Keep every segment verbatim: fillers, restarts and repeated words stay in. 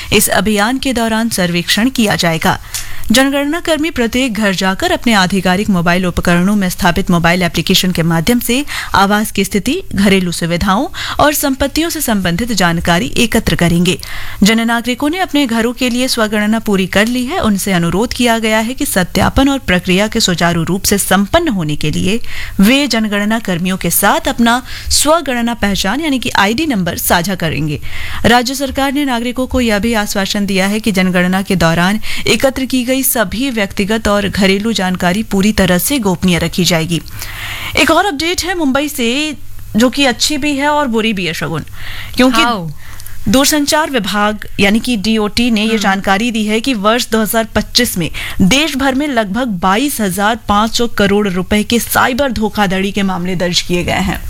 इस अभियान के दौरान सर्वेक्षण किया जाएगा। जनगणना कर्मी प्रत्येक घर जाकर अपने आधिकारिक मोबाइल उपकरणों में स्थापित मोबाइल एप्लीकेशन के माध्यम से आवास की स्थिति, घरेलू सुविधाओं और संपत्तियों से संबंधित जानकारी एकत्र करेंगे। जिन नागरिकों ने अपने घरों के लिए स्वगणना पूरी कर ली है, उनसे अनुरोध किया गया है कि सत्यापन और प्रक्रिया के सुचारू रूप से संपन्न होने के लिए वे जनगणना कर्मियों के साथ अपना स्वगणना पहचान यानी कि आईडी नंबर साझा करेंगे। राज्य सरकार ने नागरिकों को यह भी आश्वासन दिया है कि जनगणना के दौरान एकत्र की गई सभी व्यक्तिगत और घरेलू जानकारी पूरी तरह से गोपनीय रखी जाएगी। एक और अपडेट है मुंबई से, जो कि अच्छी भी है और बुरी भी है शगुन, क्योंकि दूरसंचार विभाग यानी कि डीओटी ने यह जानकारी दी है कि वर्ष दो हज़ार पच्चीस में देश भर में लगभग बाईस हज़ार पाँच सौ करोड़ रुपए के साइबर धोखाधड़ी के मामले दर्ज किए गए हैं।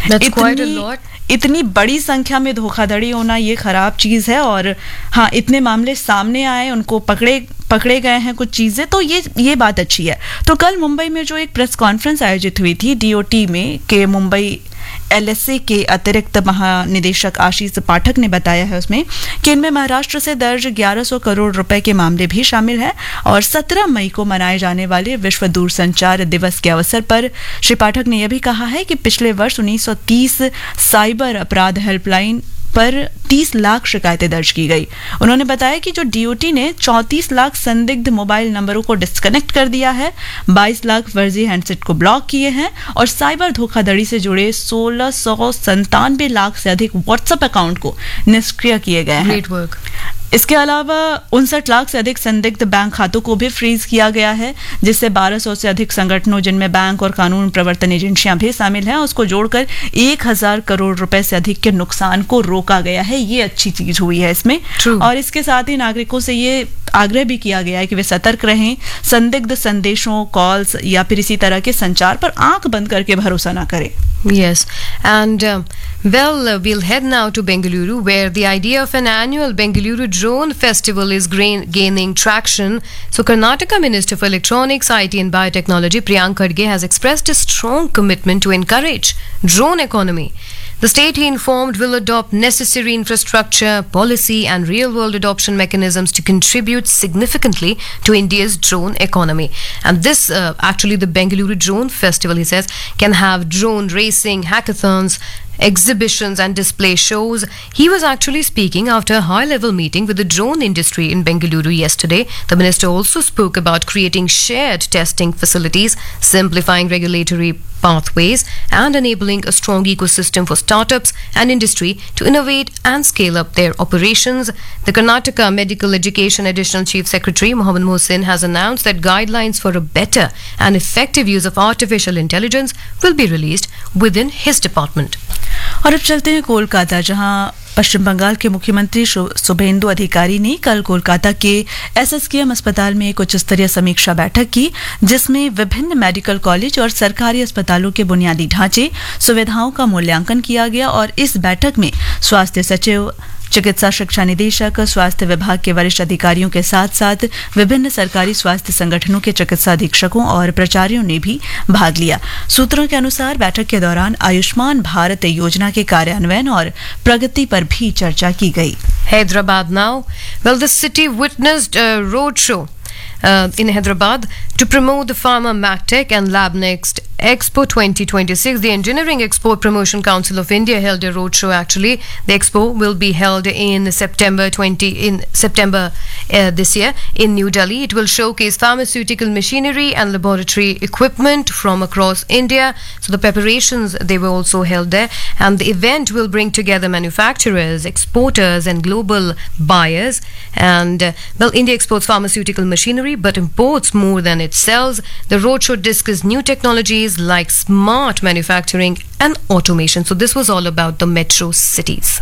इतनी, इतनी बड़ी संख्या में धोखाधड़ी होना ये खराब चीज है, और हाँ, इतने मामले सामने आए, उनको पकड़े पकड़े गए हैं कुछ चीजें, तो ये ये बात अच्छी है। तो कल मुंबई में जो एक प्रेस कॉन्फ्रेंस आयोजित हुई थी डीओटी में के मुंबई एलएसए के अतिरिक्त महानिदेशक आशीष पाठक ने बताया है उसमें कि इनमें महाराष्ट्र से दर्ज ग्यारह सौ करोड़ रुपए के मामले भी शामिल हैं। और सत्रह मई को मनाए जाने वाले विश्व दूरसंचार दिवस के अवसर पर श्री पाठक ने यह भी कहा है कि पिछले वर्ष उन्नीस सौ तीस साइबर अपराध हेल्पलाइन पर तीस लाख शिकायतें दर्ज की गई। उन्होंने बताया कि जो डीओटी ने चौंतीस लाख संदिग्ध मोबाइल नंबरों को डिस्कनेक्ट कर दिया है, बाईस लाख फर्जी हैंडसेट को ब्लॉक किए हैं और साइबर धोखाधड़ी से जुड़े सोलह सौ संतानवे लाख से अधिक व्हाट्सएप अकाउंट को निष्क्रिय किए गए हैं। इसके अलावा उनसठ लाख से अधिक संदिग्ध बैंक खातों को भी फ्रीज किया गया है, जिससे बारह सौ से अधिक संगठनों, जिनमें बैंक और कानून प्रवर्तन एजेंसियां भी शामिल हैं, उसको जोड़कर एक हजार करोड़ रुपए से अधिक के नुकसान को रोका गया है। ये अच्छी चीज हुई है इसमें। True. और इसके साथ ही नागरिकों से ये आग्रह भी किया गया है कि वे सतर्क रहें, संदिग्ध संदेशों, कॉल्स या फिर इसी तरह के संचार पर आंख बंद करके भरोसा ना करें। Yes, and uh, well, uh, we'll head now to Bengaluru, where the idea of an annual Bengaluru Drone Festival is grain- gaining traction. So, Karnataka Minister for Electronics, I T and Biotechnology, Priyank Khadge, has expressed a strong commitment to encourage drone economy. The state, he informed, will adopt necessary infrastructure, policy and real-world adoption mechanisms to contribute significantly to India's drone economy. And this, uh, actually, the Bengaluru Drone Festival, he says, can have drone racing, hackathons, exhibitions and display shows. He was actually speaking after a high-level meeting with the drone industry in Bengaluru yesterday. The minister also spoke about creating shared testing facilities, simplifying regulatory pathways and enabling a strong ecosystem for startups and industry to innovate and scale up their operations. The Karnataka Medical Education Additional Chief Secretary Mohammad Mohsin has announced that guidelines for a better and effective use of artificial intelligence will be released within his department. और अब चलते हैं कोलकाता, जहां पश्चिम बंगाल के मुख्यमंत्री शुभेंदु अधिकारी ने कल कोलकाता के एसएसकेएम अस्पताल में एक उच्च स्तरीय समीक्षा बैठक की, जिसमें विभिन्न मेडिकल कॉलेज और सरकारी अस्पतालों के बुनियादी ढांचे, सुविधाओं का मूल्यांकन किया गया। और इस बैठक में स्वास्थ्य सचिव, चिकित्सा शिक्षा निदेशक, स्वास्थ्य विभाग के वरिष्ठ अधिकारियों के साथ साथ विभिन्न सरकारी स्वास्थ्य संगठनों के चिकित्सा अधीक्षकों और प्राचार्यों ने भी भाग लिया। सूत्रों के अनुसार बैठक के दौरान आयुष्मान भारत योजना के कार्यान्वयन और प्रगति पर भी चर्चा की गई। Hyderabad now. Well, the city witnessed a road show uh, in Hyderabad to promote the Pharma MacTech and LabNext Expo twenty twenty-six. The Engineering Export Promotion Council of India held a roadshow. Actually, the expo will be held in September twenty in September uh, this year in New Delhi. It will showcase pharmaceutical machinery and laboratory equipment from across India. So the preparations, they were also held there, and the event will bring together manufacturers, exporters, and global buyers. And uh, well, India exports pharmaceutical machinery but imports more than it sells. The roadshow discussed new technologies like smart manufacturing and automation. So this was all about the metro cities.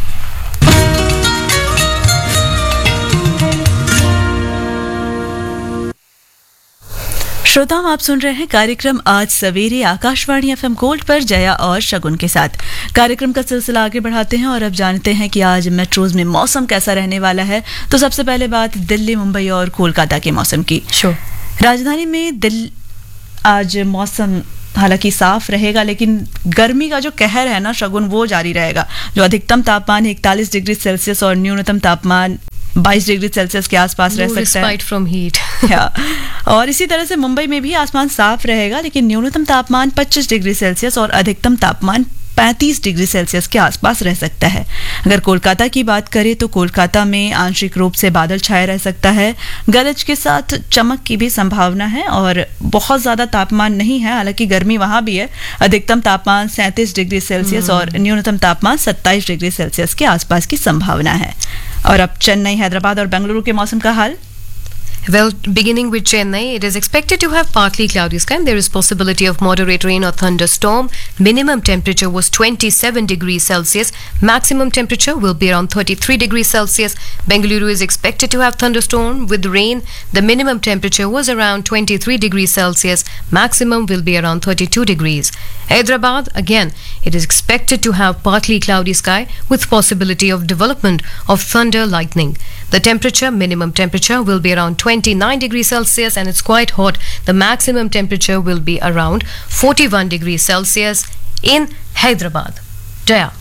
श्रोताओं, आप सुन रहे हैं कार्यक्रम आज सवेरे Akashvani FM gold पर जया और शगुन के साथ। कार्यक्रम का सिलसिला आगे बढ़ाते हैं और अब जानते हैं कि आज मेट्रोज में मौसम कैसा रहने वाला है। तो सबसे पहले बात दिल्ली, मुंबई और कोलकाता के मौसम की। Sure. राजधानी में दिल्ली आज मौसम हालांकि साफ रहेगा, लेकिन गर्मी का जो कहर है ना शगुन, वो जारी रहेगा। जो अधिकतम तापमान इकतालीस डिग्री सेल्सियस और न्यूनतम तापमान बाईस डिग्री सेल्सियस के आसपास रह No सकता है respite from heat. या, और इसी तरह से मुंबई में भी आसमान साफ रहेगा, लेकिन न्यूनतम तापमान पच्चीस डिग्री सेल्सियस और अधिकतम तापमान पैंतीस डिग्री सेल्सियस के आसपास रह सकता है। अगर कोलकाता की बात करें तो कोलकाता में आंशिक रूप से बादल छाया रह सकता है, गरज के साथ चमक की भी संभावना है और बहुत ज्यादा तापमान नहीं है, हालांकि गर्मी वहां भी है। अधिकतम तापमान सैंतीस डिग्री सेल्सियस और न्यूनतम तापमान सत्ताईस डिग्री सेल्सियस के आसपास की संभावना है। और अब चेन्नई, हैदराबाद और बेंगलुरु के मौसम का हाल। Well, beginning with Chennai, it is expected to have partly cloudy sky and there is possibility of moderate rain or thunderstorm. Minimum temperature was twenty-seven degrees Celsius. Maximum temperature will be around thirty-three degrees Celsius. Bengaluru is expected to have thunderstorm with rain. The minimum temperature was around twenty-three degrees Celsius. Maximum will be around thirty-two degrees. Hyderabad, again, it is expected to have partly cloudy sky with possibility of development of thunder lightning. The temperature, minimum temperature will be around twenty-nine degrees Celsius and it's quite hot. The maximum temperature will be around forty-one degrees Celsius in Hyderabad. Jaya.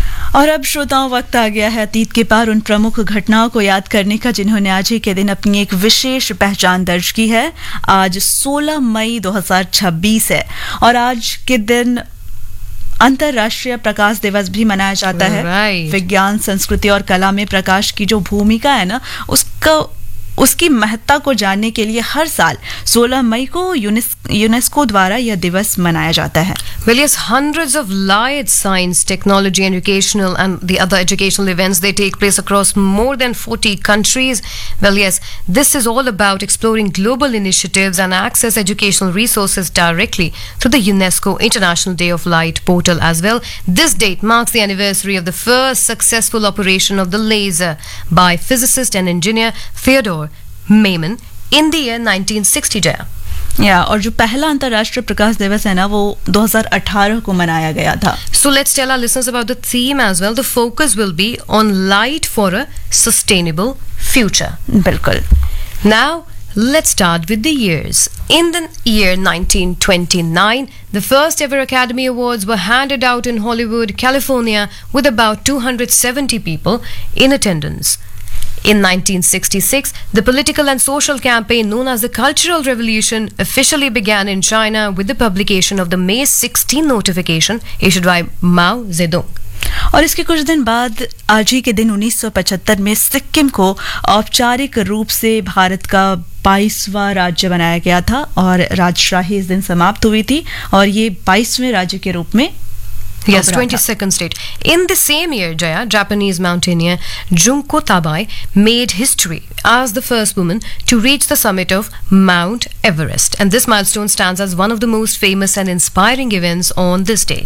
और अब श्रोताओं, वक्त आ गया है अतीत के पार उन प्रमुख घटनाओं को याद करने का जिन्होंने आज ही के दिन अपनी एक विशेष पहचान दर्ज की है। आज सोलह मई दो हज़ार छब्बीस है और आज के दिन अंतर्राष्ट्रीय प्रकाश दिवस भी मनाया जाता है। Right. विज्ञान, संस्कृति और कला में प्रकाश की जो भूमिका है ना, उसका उसकी महत्ता को जानने के लिए हर साल सोलह मई को यूनेस्को द्वारा यह दिवस मनाया जाता है। Well, yes, hundreds of light, science, technology, educational and the other educational events, they take place across more than forty countries. Well, yes, this is all about exploring global initiatives and access educational resources directly through the UNESCO International Day of Light portal as well. This date marks the anniversary of the first successful operation of the laser by physicist and engineer Theodore Maiman in the year nineteen sixty. Jaya. या और जो पहला अंतर्राष्ट्रीय प्रकाश दिवस है ना, वो दो हज़ार अठारह को मनाया गया था। So let's tell our listeners about the theme as well. The focus will be on light for a sustainable future. बिल्कुल। Now, let's start with the years. In the year nineteen twenty-nine, the first ever Academy Awards were handed out in Hollywood, California, with about two hundred seventy people in attendance. In nineteen sixty-six, the political and social campaign known as the Cultural Revolution officially began in China with the publication of the May sixteenth notification issued by Mao Zedong. और इसके कुछ दिन बाद आज ही के दिन उन्नीस सौ पचहत्तर में सिक्किम को औपचारिक रूप से भारत का बाईसवां राज्य बनाया गया था और राजशाही इस दिन समाप्त हुई थी और ये बाईसवें राज्य के रूप में Yes, twenty-second state. In the same year, Jaya, Japanese mountaineer Junko Tabai made history as the first woman to reach the summit of Mount Everest. And this milestone stands as one of the most famous and inspiring events on this day.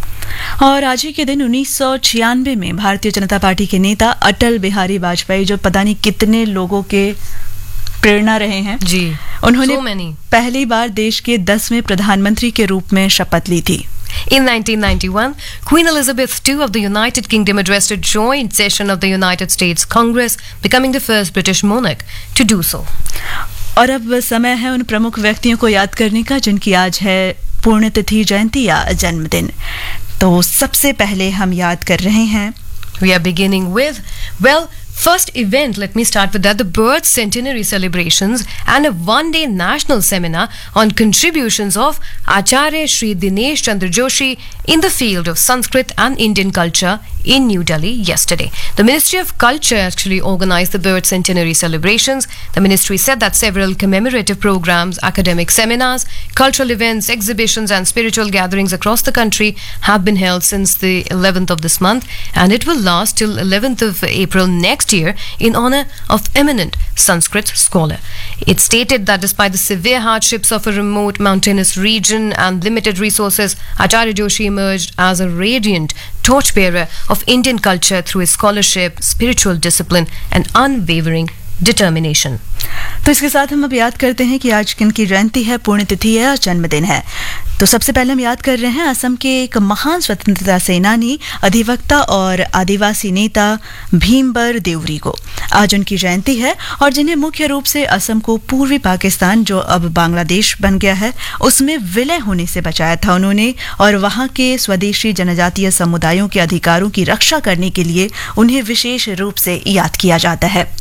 और आज ही के दिन उन्नीस सौ छियानवे में Bharatiya Janata party के नेता अटल बिहारी वाजपेयी, जो पता नहीं कितने लोगों के प्रेरणा रहे हैं, जी, उन्होंने so many. पहली बार देश के दसवें प्रधानमंत्री के रूप में शपथ ली थी। In nineteen ninety-one, Queen Elizabeth the Second of the United Kingdom addressed a joint session of the United States Congress, becoming the first British monarch to do so. और अब समय है उन प्रमुख व्यक्तियों को याद करने का जिनकी आज है पुण्यतिथि, जयंती या जन्मदिन। तो सबसे पहले हम याद कर रहे हैं, We are beginning with, well, first event, let me start with that, the birth centenary celebrations and a one-day national seminar on contributions of Acharya Shri Dinesh Chandra Joshi in the field of Sanskrit and Indian culture in New Delhi yesterday. The Ministry of Culture actually organized the birth centenary celebrations. The ministry said that several commemorative programs, academic seminars, cultural events, exhibitions and spiritual gatherings across the country have been held since the eleventh of this month, and it will last till eleventh of April next year in honor of eminent Sanskrit scholar. It stated that despite the severe hardships of a remote mountainous region and limited resources, Acharya Joshi emerged as a radiant torchbearer of Indian culture through his scholarship, spiritual discipline and unwavering determination. तो इसके साथ हम अब याद करते हैं कि आज किनकी जयंती है, पुण्यतिथि है और जन्मदिन है। तो सबसे पहले हम याद कर रहे हैं असम के एक महान स्वतंत्रता सेनानी, अधिवक्ता और आदिवासी नेता भीमबर देवरी को आज उनकी जयंती है, और जिन्हें मुख्य रूप से असम को पूर्वी पाकिस्तान, जो अब बांग्लादेश बन गया है, उसमें विलय होने से बचाया था उन्होंने, और वहां के स्वदेशी जनजातीय समुदायों के अधिकारों की रक्षा करने के लिए उन्हें विशेष रूप से याद किया जाता है।